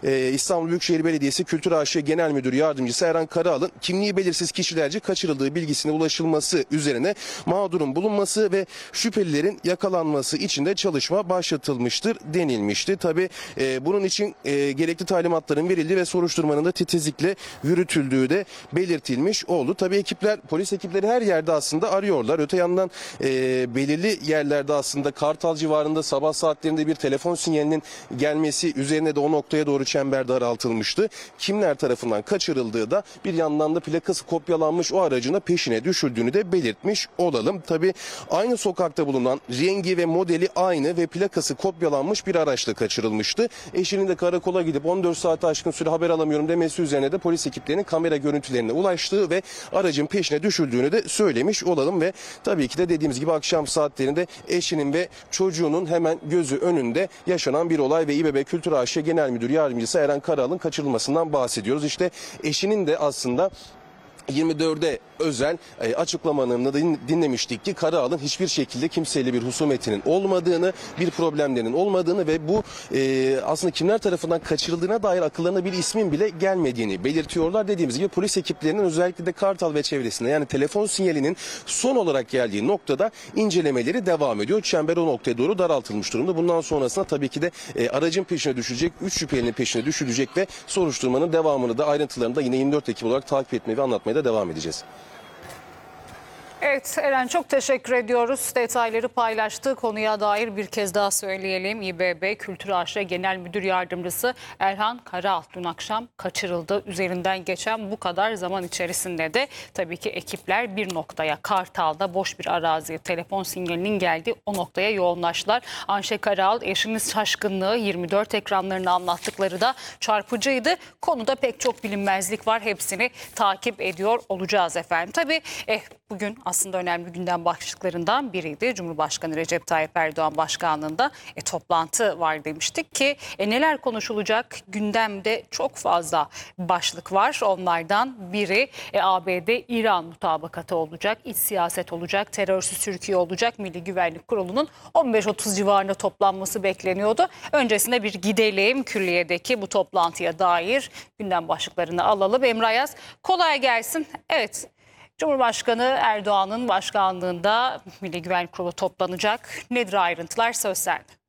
İstanbul Büyükşehir Belediyesi Kültür AŞ Genel Müdür Yardımcısı Eren Karaal'ın kimliği belirsiz kişilerce kaçırıldığı bilgisine ulaşılması üzerine mağdurun bulunması ve şüphelilerin yakalanması için de çalışma başlatılmıştır denilmişti. Tabii bunun için gerekli talimatların verildiği ve soruşturmanın da titizlikle yürütüldüğü de belirtilmiş oldu. Tabii polis ekipleri her yerde aslında arıyorlar. Öte yandan belirli yerlerde aslında Kartal civarında sabah saatlerinde bir telefon sinyalinin gelmesi üzerine de o noktaya doğru çember daraltılmıştı. Kimler tarafından kaçırıldığı da bir yandan da plakası kopyalanmış o aracına peşine düşüldüğünü de belirtmiş olalım. Tabii aynı sokakta bulunan rengi ve modeli aynı ve plakası kopyalanmış bir araçla kaçırılmıştı. Eşinin de karakola gidip 14 saat aşkın süre haber alamıyorum demesi üzerine de polis ekiplerinin kamera görüntülerine ulaştığı ve aracın peşine düşüldüğünü de söylemiş olalım ve tabii ki de dediğimiz gibi akşam saatlerinde eşinin ve çocuğunun hemen gözü önünde yaşanan bir olay ve İBB Kültür AŞ Genel Müdür Yardımcısı Eren Karaal'ın kaçırılmasından bahsediyoruz. İşte eşinin de aslında 24'e özel açıklamalarını dinlemiştik ki Karaal'ın hiçbir şekilde kimseyle bir husumetinin olmadığını, bir problemlerinin olmadığını ve bu aslında kimler tarafından kaçırıldığına dair akıllarına bir ismin bile gelmediğini belirtiyorlar. Dediğimiz gibi polis ekiplerinin özellikle de Kartal ve çevresinde yani telefon sinyalinin son olarak geldiği noktada incelemeleri devam ediyor. Çember o noktaya doğru daraltılmış durumda. Bundan sonrasında tabii ki de aracın peşine düşecek, 3 şüphelinin peşine düşülecek ve soruşturmanın devamını da ayrıntılarını da yine 24 Ekim olarak takip etmeye ve anlatmaya da devam edeceğiz. Evet Eren, çok teşekkür ediyoruz. Detayları paylaştı. Konuya dair bir kez daha söyleyelim. İBB Kültür AŞ Genel Müdür Yardımcısı Erhan Karaal dün akşam kaçırıldı. Üzerinden geçen bu kadar zaman içerisinde de tabii ki ekipler bir noktaya, Kartal'da boş bir araziye, telefon sinyalinin geldiği o noktaya yoğunlaştılar. Ayşe Karaal eşinin şaşkınlığı, 24 ekranlarını anlattıkları da çarpıcıydı. Konuda pek çok bilinmezlik var. Hepsini takip ediyor olacağız efendim. Tabii bugün aslında önemli gündem başlıklarından biriydi. Cumhurbaşkanı Recep Tayyip Erdoğan başkanlığında toplantı var demiştik ki neler konuşulacak? Gündemde çok fazla başlık var. Onlardan biri ABD-İran mutabakatı olacak, iç siyaset olacak, terörsüz Türkiye olacak. Milli Güvenlik Kurulu'nun 15-30 civarında toplanması bekleniyordu. Öncesinde bir gidelim külliyedeki bu toplantıya dair gündem başlıklarını alalım. Emre Ayaz, kolay gelsin. Evet. Cumhurbaşkanı Erdoğan'ın başkanlığında Milli Güvenlik Kurulu toplanacak. Nedir ayrıntılar? Söz sende.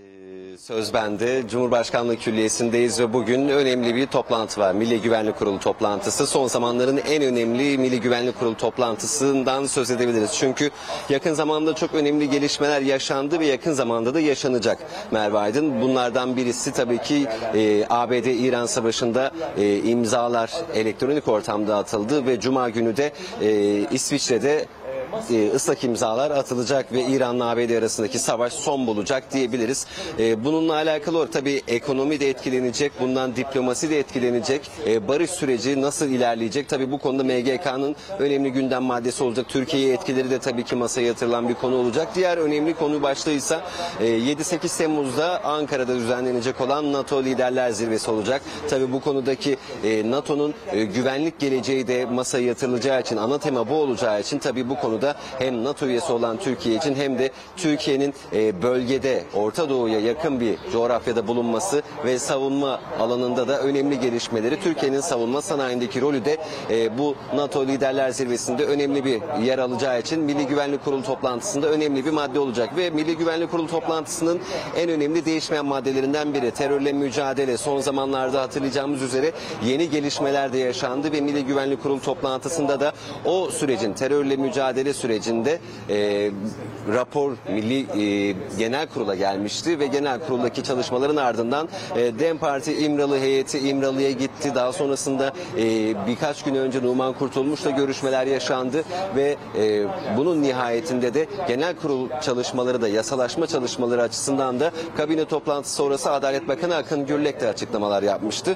Söz bende. Cumhurbaşkanlığı Külliyesi'ndeyiz ve bugün önemli bir toplantı var. Milli Güvenlik Kurulu toplantısı. Son zamanların en önemli Milli Güvenlik Kurulu toplantısından söz edebiliriz. Çünkü yakın zamanda çok önemli gelişmeler yaşandı ve yakın zamanda da yaşanacak Merve Aydın. Bunlardan birisi tabii ki ABD-İran savaşında imzalar elektronik ortamda atıldı ve Cuma günü de İsviçre'de ıslak imzalar atılacak ve İran'la ABD arasındaki savaş son bulacak diyebiliriz. Bununla alakalı olarak tabii ekonomi de etkilenecek, bundan diplomasi de etkilenecek. Barış süreci nasıl ilerleyecek? Tabii bu konuda MGK'nın önemli gündem maddesi olacak. Türkiye'ye etkileri de tabii ki masaya yatırılan bir konu olacak. Diğer önemli konu başlığıysa 7-8 Temmuz'da Ankara'da düzenlenecek olan NATO Liderler Zirvesi olacak. Tabii bu konudaki NATO'nun güvenlik geleceği de masaya yatırılacağı için, ana tema bu olacağı için tabii bu konuda hem NATO üyesi olan Türkiye için hem de Türkiye'nin bölgede Orta Doğu'ya yakın bir coğrafyada bulunması ve savunma alanında da önemli gelişmeleri, Türkiye'nin savunma sanayindeki rolü de bu NATO Liderler Zirvesi'nde önemli bir yer alacağı için Milli Güvenlik Kurulu toplantısında önemli bir madde olacak ve Milli Güvenlik Kurulu toplantısının en önemli değişmeyen maddelerinden biri terörle mücadele. Son zamanlarda hatırlayacağımız üzere yeni gelişmeler de yaşandı ve Milli Güvenlik Kurulu toplantısında da o sürecin, terörle mücadele sürecinde rapor Milli Genel Kurul'a gelmişti ve Genel Kurul'daki çalışmaların ardından DEM Parti İmralı heyeti İmralı'ya gitti. Daha sonrasında birkaç gün önce Numan Kurtulmuş'la görüşmeler yaşandı ve bunun nihayetinde de Genel Kurul çalışmaları da yasalaşma çalışmaları açısından da kabine toplantısı sonrası Adalet Bakanı Akın Gürlek de açıklamalar yapmıştı.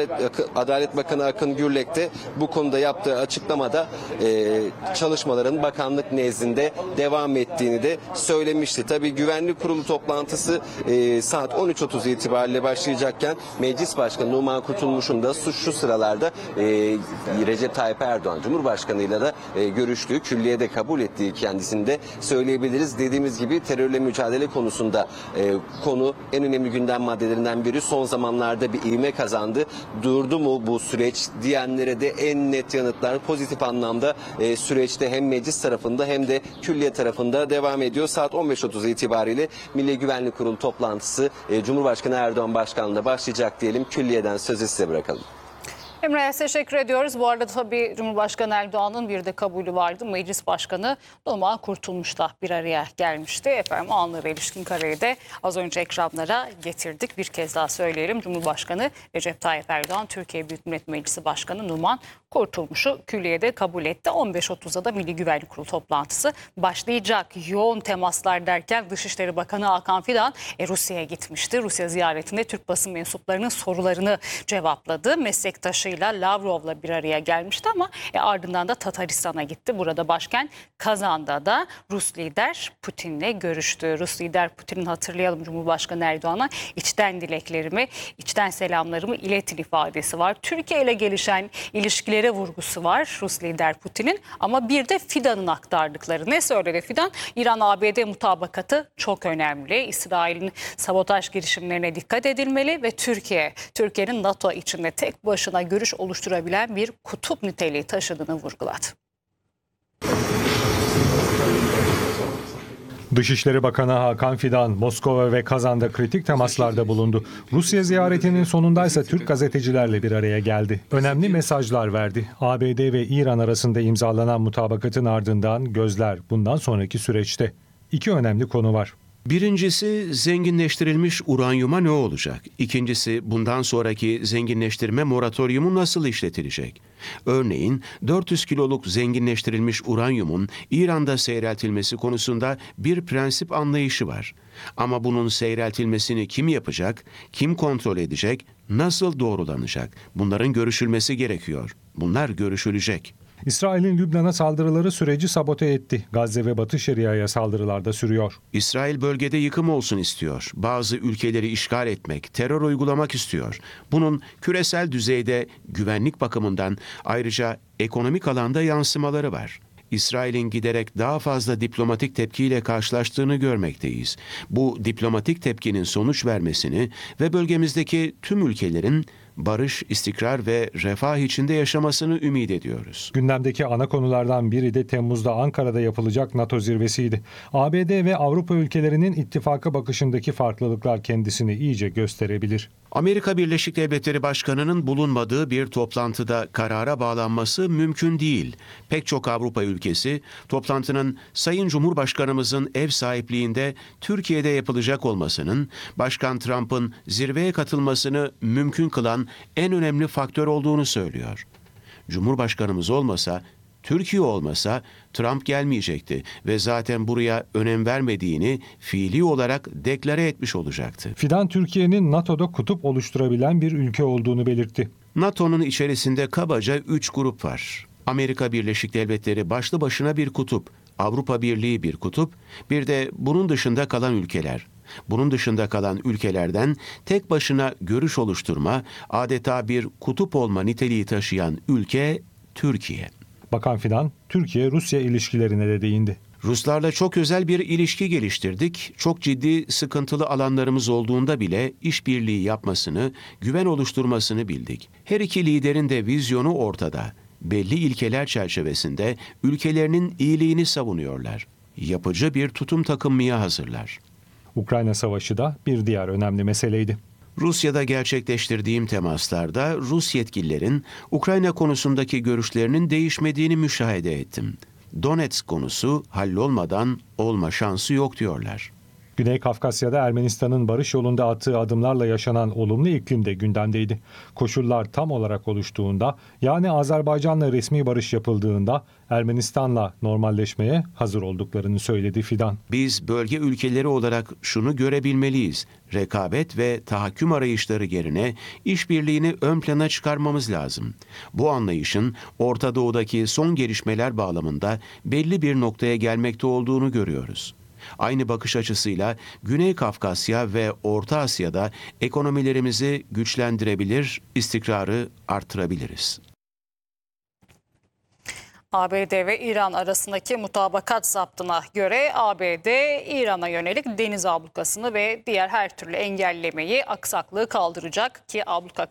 Adalet Bakanı Akın Gürlek de bu konuda yaptığı açıklamada çalışmaların bakanlık nezdinde devam ettiğini de söylemişti. Tabii Güvenlik Kurulu toplantısı saat 13.30 itibariyle başlayacakken Meclis Başkanı Numan Kurtulmuş'un da şu sıralarda Recep Tayyip Erdoğan Cumhurbaşkanı'yla da görüştüğü, külliyede kabul ettiği kendisini de söyleyebiliriz. Dediğimiz gibi terörle mücadele konusunda konu en önemli gündem maddelerinden biri. Son zamanlarda bir ivme kazandı. Durdu mu bu süreç diyenlere de en net yanıtlar pozitif anlamda süreçte hem meclis tarafında hem de külliye tarafında devam ediyor. Saat 15.30 itibariyle Milli Güvenlik Kurulu toplantısı Cumhurbaşkanı Erdoğan başkanlığında başlayacak diyelim. Külliyeden sözü size bırakalım. Emre'ye teşekkür ediyoruz. Bu arada tabii Cumhurbaşkanı Erdoğan'ın bir de kabulü vardı. Meclis Başkanı Numan Kurtulmuş da bir araya gelmişti. Efendim o anlara ilişkin kareyi de az önce ekranlara getirdik. Bir kez daha söyleyelim. Cumhurbaşkanı Recep Tayyip Erdoğan, Türkiye Büyük Millet Meclisi Başkanı Numan Kurtulmuş'u külliyede kabul etti. 15.30'da da Milli Güvenlik Kurulu toplantısı başlayacak. Yoğun temaslar derken Dışişleri Bakanı Hakan Fidan Rusya'ya gitmişti. Rusya ziyaretinde Türk basın mensuplarının sorularını cevapladı. Meslektaşıyla Lavrov'la bir araya gelmişti ama ardından da Tataristan'a gitti. Burada başkent Kazan'da da Rus lider Putin'le görüştü. Rus lider Putin'in, hatırlayalım, Cumhurbaşkanı Erdoğan'a içten dileklerimi, içten selamlarımı iletin ifadesi var. Türkiye ile gelişen ilişkilere vurgusu var Rus lider Putin'in, ama bir de Fidan'ın aktardıkları. Ne söyledi Fidan? İran-ABD mutabakatı çok önemli. İsrail'in sabotaj girişimlerine dikkat edilmeli ve Türkiye'nin NATO içinde tek başına görüş oluşturabilen bir kutup niteliği taşıdığını vurguladı. Dışişleri Bakanı Hakan Fidan, Moskova ve Kazan'da kritik temaslarda bulundu. Rusya ziyaretinin sonundaysa Türk gazetecilerle bir araya geldi. Önemli mesajlar verdi. ABD ve İran arasında imzalanan mutabakatın ardından gözler bundan sonraki süreçte. İki önemli konu var. Birincisi, zenginleştirilmiş uranyuma ne olacak? İkincisi, bundan sonraki zenginleştirme moratoryumu nasıl işletilecek? Örneğin 400 kiloluk zenginleştirilmiş uranyumun İran'da seyreltilmesi konusunda bir prensip anlayışı var. Ama bunun seyreltilmesini kim yapacak, kim kontrol edecek, nasıl doğrulanacak? Bunların görüşülmesi gerekiyor. Bunlar görüşülecek. İsrail'in Lübnan'a saldırıları süreci sabote etti. Gazze ve Batı Şeria'ya saldırılar da sürüyor. İsrail bölgede yıkım olsun istiyor. Bazı ülkeleri işgal etmek, terör uygulamak istiyor. Bunun küresel düzeyde güvenlik bakımından, ayrıca ekonomik alanda yansımaları var. İsrail'in giderek daha fazla diplomatik tepkiyle karşılaştığını görmekteyiz. Bu diplomatik tepkinin sonuç vermesini ve bölgemizdeki tüm ülkelerin barış, istikrar ve refah içinde yaşamasını ümit ediyoruz. Gündemdeki ana konulardan biri de Temmuz'da Ankara'da yapılacak NATO zirvesiydi. ABD ve Avrupa ülkelerinin ittifaka bakışındaki farklılıklar kendisini iyice gösterebilir. Amerika Birleşik Devletleri Başkanı'nın bulunmadığı bir toplantıda karara bağlanması mümkün değil. Pek çok Avrupa ülkesi toplantının Sayın Cumhurbaşkanımızın ev sahipliğinde Türkiye'de yapılacak olmasının Başkan Trump'ın zirveye katılmasını mümkün kılan en önemli faktör olduğunu söylüyor. Cumhurbaşkanımız olmasa, Türkiye olmasa Trump gelmeyecekti ve zaten buraya önem vermediğini fiili olarak deklare etmiş olacaktı. Fidan, Türkiye'nin NATO'da kutup oluşturabilen bir ülke olduğunu belirtti. NATO'nun içerisinde kabaca 3 grup var. Amerika Birleşik Devletleri başlı başına bir kutup, Avrupa Birliği bir kutup, bir de bunun dışında kalan ülkeler. Bunun dışında kalan ülkelerden tek başına görüş oluşturma, adeta bir kutup olma niteliği taşıyan ülke Türkiye. Bakan Fidan, Türkiye-Rusya ilişkilerine de değindi. Ruslarla çok özel bir ilişki geliştirdik. Çok ciddi sıkıntılı alanlarımız olduğunda bile işbirliği yapmasını, güven oluşturmasını bildik. Her iki liderin de vizyonu ortada. Belli ilkeler çerçevesinde ülkelerinin iyiliğini savunuyorlar. Yapıcı bir tutum takınmaya hazırlar. Ukrayna Savaşı da bir diğer önemli meseleydi. Rusya'da gerçekleştirdiğim temaslarda Rus yetkililerin Ukrayna konusundaki görüşlerinin değişmediğini müşahede ettim. Donetsk konusu hallolmadan olma şansı yok diyorlar. Güney Kafkasya'da Ermenistan'ın barış yolunda attığı adımlarla yaşanan olumlu iklim de gündemdeydi. Koşullar tam olarak oluştuğunda, yani Azerbaycan'la resmi barış yapıldığında Ermenistan'la normalleşmeye hazır olduklarını söyledi Fidan. Biz bölge ülkeleri olarak şunu görebilmeliyiz. Rekabet ve tahakküm arayışları yerine işbirliğini ön plana çıkarmamız lazım. Bu anlayışın Orta Doğu'daki son gelişmeler bağlamında belli bir noktaya gelmekte olduğunu görüyoruz. Aynı bakış açısıyla Güney Kafkasya ve Orta Asya'da ekonomilerimizi güçlendirebilir, istikrarı artırabiliriz. ABD ve İran arasındaki mutabakat zaptına göre ABD, İran'a yönelik deniz ablukasını ve diğer her türlü engellemeyi, aksaklığı kaldıracak ki abluka